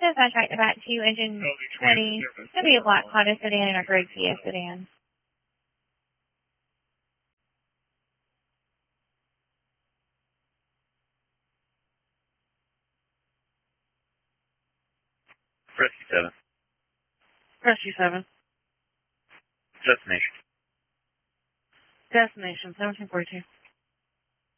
dispatch right back to you, engine 20. It's going to be a black Honda sedan and a gray Kia sedan. Rescue 7. Rescue 7. Destination. Destination 1742.